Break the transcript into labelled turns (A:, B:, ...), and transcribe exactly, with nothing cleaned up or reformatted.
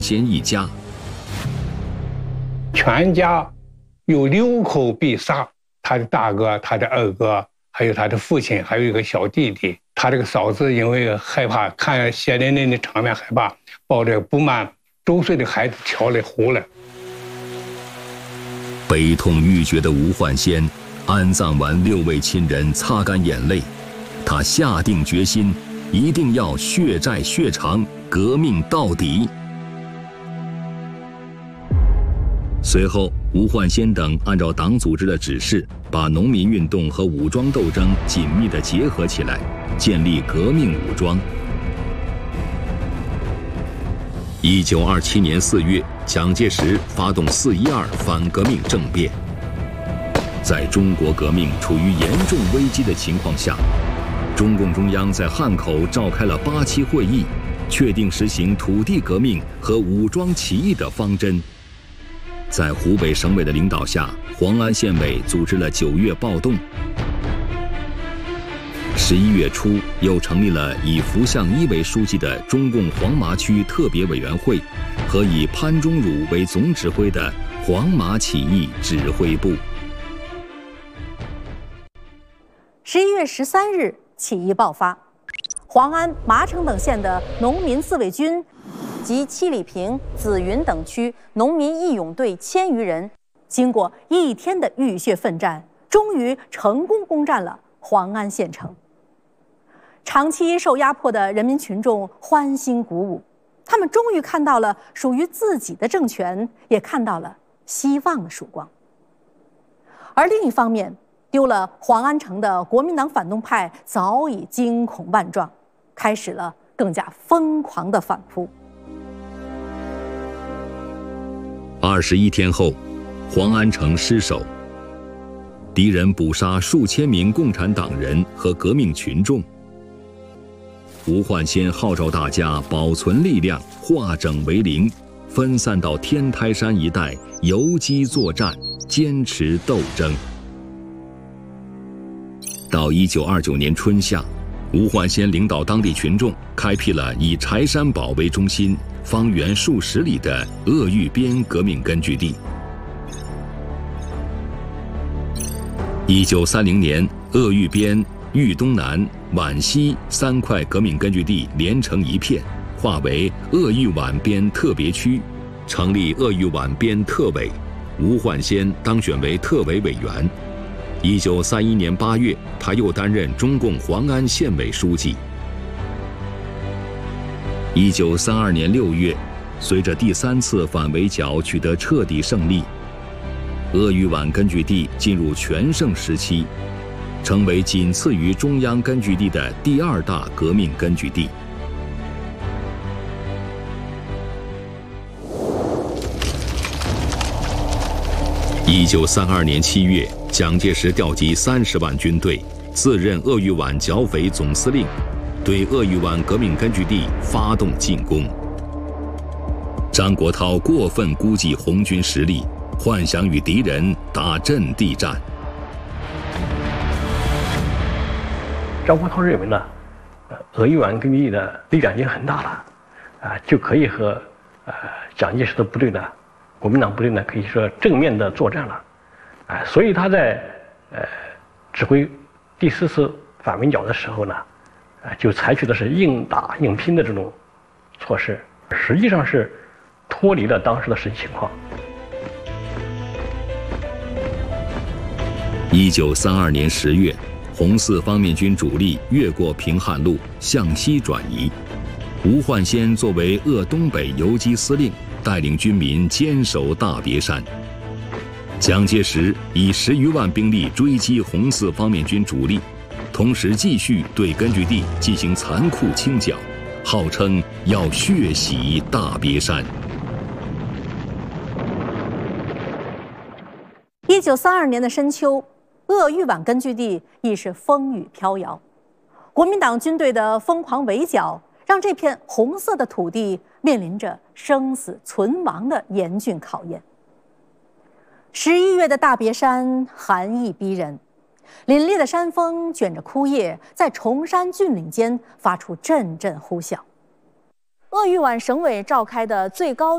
A: 先一家，
B: 全家有六口被杀，他的大哥、他的二哥，还有他的父亲，还有一个小弟弟。他这个嫂子因为害怕看血淋淋的场面，害怕抱着不满周岁的孩子跳了湖了。
A: 悲痛欲绝的吴焕先安葬完六位亲人，擦干眼泪，他下定决心，一定要血债血偿，革命到底。随后，吴焕先等按照党组织的指示，把农民运动和武装斗争紧密地结合起来，建立革命武装。一九二七年四月，蒋介石发动四一二反革命政变。在中国革命处于严重危机的情况下，中共中央在汉口召开了八七会议，确定实行土地革命和武装起义的方针。在湖北省委的领导下，黄安县委组织了九月暴动。十一月初，又成立了以符相一为书记的中共黄麻区特别委员会，和以潘忠儒为总指挥的黄麻起义指挥部。
C: 十一月十三日，起义爆发，黄安、麻城等县的农民自卫军及七里坪、紫云等区农民义勇队千余人，经过一天的浴血奋战，终于成功攻占了黄安县城。长期受压迫的人民群众欢欣鼓舞，他们终于看到了属于自己的政权，也看到了希望的曙光。而另一方面，丢了黄安城的国民党反动派早已惊恐万状，开始了更加疯狂的反扑。
A: 二十一天后，黄安城失守，敌人捕杀数千名共产党人和革命群众。吴焕先号召大家保存力量，化整为零，分散到天台山一带游击作战，坚持斗争。到一九二九年春夏，吴焕先领导当地群众开辟了以柴山堡为中心，方圆数十里的鄂豫边革命根据地。一九三零年，鄂豫边、豫东南、皖西三块革命根据地连成一片，划为鄂豫皖边特别区，成立鄂豫皖边特委，吴焕先当选为特委委员。一九三一年八月，他又担任中共黄安县委书记。一九三二年六月，随着第三次反围剿取得彻底胜利，鄂豫皖根据地进入全盛时期，成为仅次于中央根据地的第二大革命根据地。一九三二年七月，蒋介石调集三十万军队，自任鄂豫皖剿匪总司令，对鄂豫皖革命根据地发动进攻。张国焘过分估计红军实力，幻想与敌人打阵地战。
D: 张国焘认为呢，呃，鄂豫皖根据地的力量已经很大了，啊、呃，就可以和呃蒋介石的部队呢，国民党部队呢，可以说正面的作战了，啊、呃，所以他在呃指挥第四次反围剿的时候呢，啊、呃，就采取的是硬打硬拼的这种措施，实际上是脱离了当时的实际情况。
A: 一九三二年十月，红四方面军主力越过平汉路，向西转移。吴焕先作为鄂东北游击司令，带领军民坚守大别山。蒋介石以十余万兵力追击红四方面军主力，同时继续对根据地进行残酷清剿，号称要血洗大别山。
C: 一九三二年的深秋，鄂豫皖根据地已是风雨飘摇，国民党军队的疯狂围剿，让这片红色的土地面临着生死存亡的严峻考验。十一月的大别山寒意逼人，凛冽的山风卷着枯叶，在崇山峻岭间发出阵阵呼啸。鄂豫皖省委召开的最高